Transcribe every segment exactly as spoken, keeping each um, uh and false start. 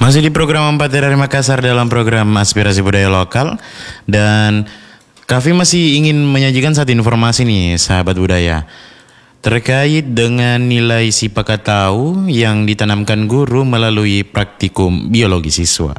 Masih di program empat R R I Makassar dalam program Aspirasi Budaya Lokal. Dan Kavi masih ingin menyajikan satu informasi nih sahabat budaya, terkait dengan nilai sipakatau yang ditanamkan guru melalui praktikum biologi siswa.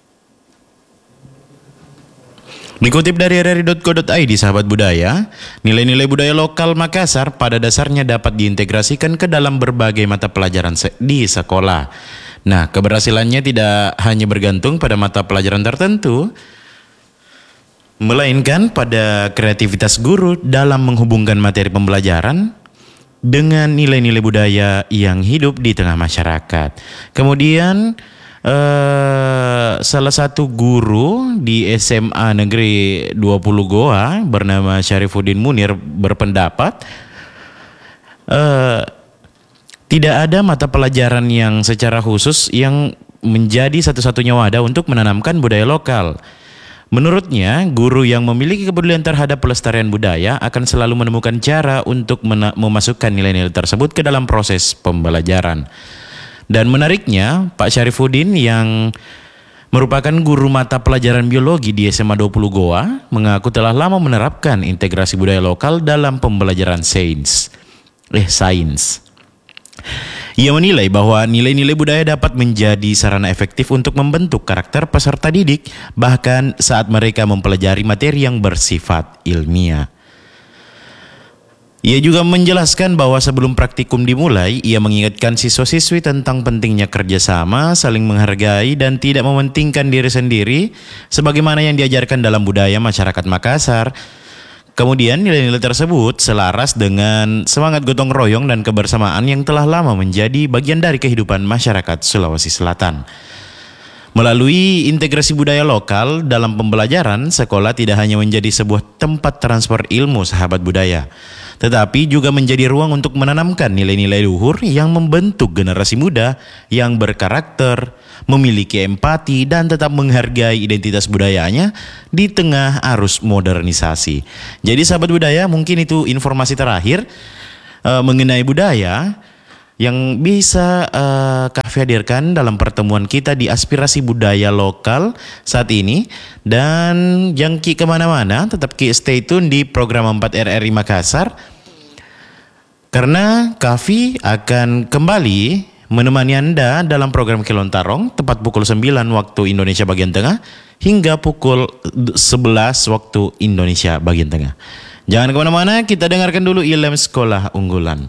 Dikutip dari r r i dot co dot i d, sahabat budaya, nilai-nilai budaya lokal Makassar pada dasarnya dapat diintegrasikan ke dalam berbagai mata pelajaran di sekolah. Nah, keberhasilannya tidak hanya bergantung pada mata pelajaran tertentu, melainkan pada kreativitas guru dalam menghubungkan materi pembelajaran dengan nilai-nilai budaya yang hidup di tengah masyarakat. Kemudian Uh, salah satu guru di S M A Negeri dua puluh Goa bernama Syarifuddin Munir berpendapat uh, tidak ada mata pelajaran yang secara khusus yang menjadi satu-satunya wadah untuk menanamkan budaya lokal. Menurutnya, guru yang memiliki kepedulian terhadap pelestarian budaya akan selalu menemukan cara untuk memasukkan nilai-nilai tersebut ke dalam proses pembelajaran. Dan menariknya, Pak Syarifuddin yang merupakan guru mata pelajaran biologi di S M A dua puluh Goa mengaku telah lama menerapkan integrasi budaya lokal dalam pembelajaran sains. Eh, sains. Ia menilai bahwa nilai-nilai budaya dapat menjadi sarana efektif untuk membentuk karakter peserta didik, bahkan saat mereka mempelajari materi yang bersifat ilmiah. Ia juga menjelaskan bahwa sebelum praktikum dimulai, ia mengingatkan siswa-siswi tentang pentingnya kerjasama, saling menghargai, dan tidak mementingkan diri sendiri, sebagaimana yang diajarkan dalam budaya masyarakat Makassar. Kemudian nilai-nilai tersebut selaras dengan semangat gotong royong dan kebersamaan yang telah lama menjadi bagian dari kehidupan masyarakat Sulawesi Selatan. Melalui integrasi budaya lokal dalam pembelajaran, sekolah tidak hanya menjadi sebuah tempat transfer ilmu sahabat budaya, tetapi juga menjadi ruang untuk menanamkan nilai-nilai luhur yang membentuk generasi muda yang berkarakter, memiliki empati, dan tetap menghargai identitas budayanya di tengah arus modernisasi. Jadi sahabat budaya, mungkin itu informasi terakhir uh, mengenai budaya yang bisa uh, Kavi hadirkan dalam pertemuan kita di Aspirasi Budaya Lokal saat ini. Dan jangan ki kemana-mana, tetap ki stay tune di program empat R R I Makassar, karena Kavi akan kembali menemani Anda dalam program Kilontarong tepat pukul sembilan waktu Indonesia bagian tengah hingga pukul sebelas waktu Indonesia bagian tengah. Jangan kemana-mana, kita dengarkan dulu Ilem Sekolah Unggulan.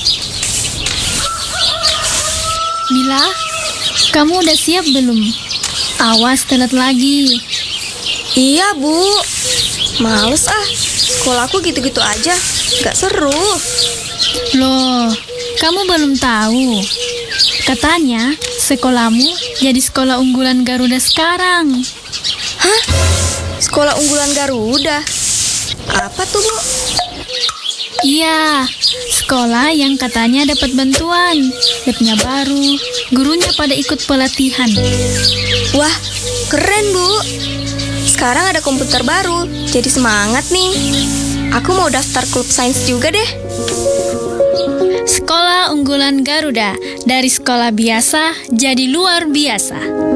Mila, kamu udah siap belum? Awas telat lagi. Iya bu, males ah, sekolahku gitu-gitu aja, gak seru. Loh, kamu belum tahu? Katanya sekolahmu jadi sekolah unggulan Garuda sekarang. Hah? Sekolah unggulan Garuda? Apa tuh bu? Iya, sekolah yang katanya dapat bantuan, labnya baru, gurunya pada ikut pelatihan. Wah, keren bu. Sekarang ada komputer baru, jadi semangat nih. Aku mau daftar klub sains juga deh. Sekolah Unggulan Garuda, dari sekolah biasa jadi luar biasa.